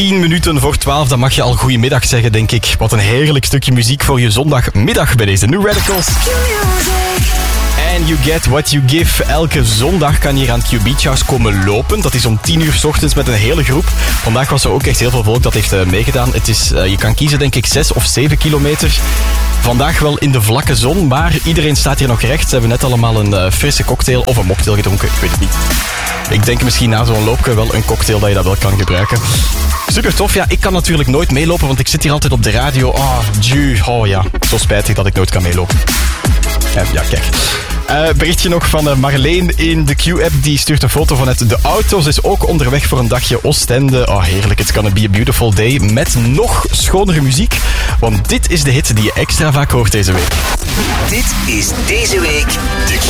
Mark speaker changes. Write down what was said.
Speaker 1: 10 minuten voor 12, dan mag je al goedemiddag zeggen, denk ik. Wat een heerlijk stukje muziek voor je zondagmiddag bij deze New Radicals. And you get what you give. Elke zondag kan je hier aan het Q Beach House komen lopen. Dat is om 10 uur 's ochtends met een hele groep. Vandaag was er ook echt heel veel volk dat heeft meegedaan. Het is, je kan kiezen, denk ik, 6 of 7 kilometer. Vandaag wel in de vlakke zon, maar iedereen staat hier nog recht. Ze hebben net allemaal een frisse cocktail of een mocktail gedronken. Ik weet het niet. Ik denk misschien na zo'n loopje wel een cocktail dat je dat wel kan gebruiken. Super tof. Ja, ik kan natuurlijk nooit meelopen, want ik zit hier altijd op de radio. Oh ja, zo spijtig dat ik nooit kan meelopen. Ja, kijk. Berichtje nog van Marleen in de Q-app. Die stuurt een foto vanuit de auto. Ze is ook onderweg voor een dagje Oostende. Oh, heerlijk. It's gonna be a beautiful day. Met nog schonere muziek. Want dit is de hit die je extra vaak hoort deze week.
Speaker 2: Dit is deze week de